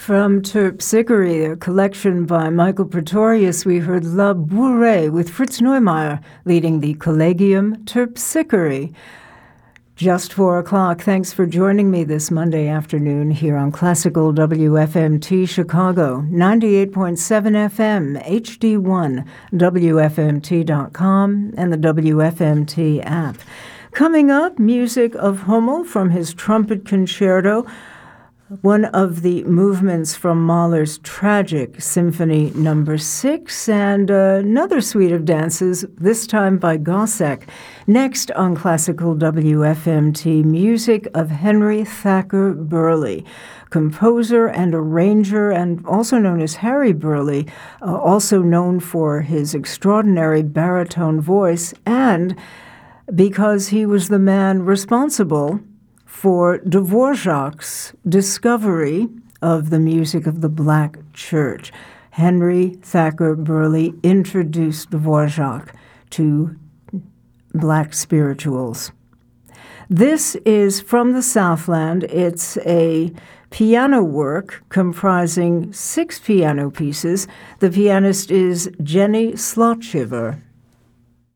From Terpsichore, a collection by Michael Pretorius, we heard La Bourrée with Fritz Neumeier leading the Collegium Terpsichore. Just 4 o'clock. Thanks for joining me this Monday afternoon here on Classical WFMT Chicago, 98.7 FM, HD1, WFMT.com, and the WFMT app. Coming up, music of Hummel from his trumpet concerto, one of the movements from Mahler's Tragic Symphony No. 6, and another suite of dances, this time by Gossec. Next on Classical WFMT, music of Henry Thacker Burleigh, composer and arranger, and also known as Harry Burleigh, also known for his extraordinary baritone voice, and because he was the man responsible for Dvorak's discovery of the music of the Black Church. Henry Thacker Burleigh introduced Dvorak to Black spirituals. This is from the Southland. It's a piano work comprising 6 piano pieces. The pianist is Jenny Slotshiver.